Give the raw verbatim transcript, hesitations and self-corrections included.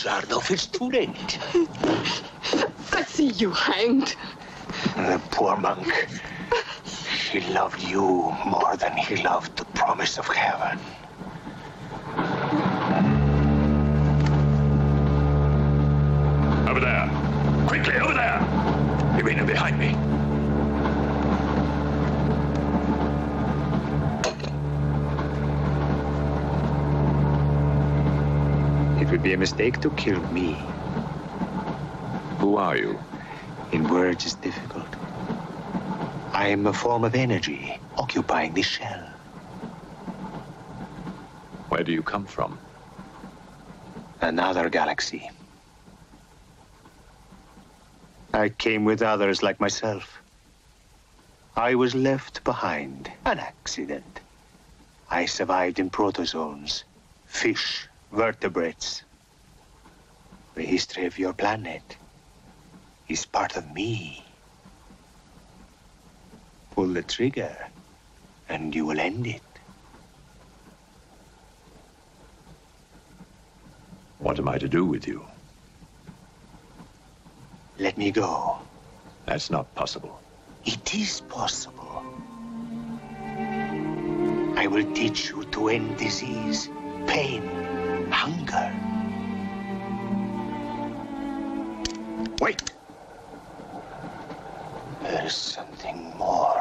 Zardov. It's too late. I see you hanged. The poor monk. He loved you more than he loved the promise of heaven. Over there. Quickly, over there. Irina, behind me. It would be a mistake to kill me. Who are you? In words, it's difficult. I am a form of energy occupying this shell. Where do you come from? Another galaxy. I came with others like myself. I was left behind. An accident. I survived in protozoans, fish, vertebrates. The history of your planet is part of me. Pull the trigger, and you will end it. What am I to do with you? Let me go. That's not possible. It is possible. I will teach you to end disease, pain, hunger. Wait! There is something